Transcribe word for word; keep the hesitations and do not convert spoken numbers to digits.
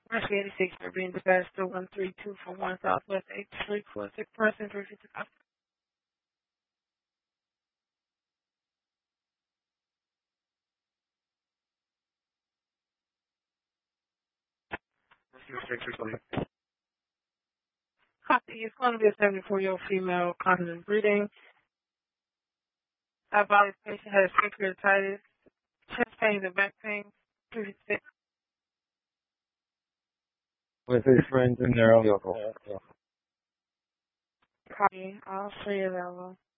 Mercy eighty-six for being dispatched to one three two for one Southwest eighth Street for a sick person, three fifty-five. Copy. It's going to be a seventy-four-year-old female, continent breathing. Our body patient has pancreatitis, chest pains, and back pain. three fifty-six. With his friends in their own vehicle. Copy. I'll show you that one.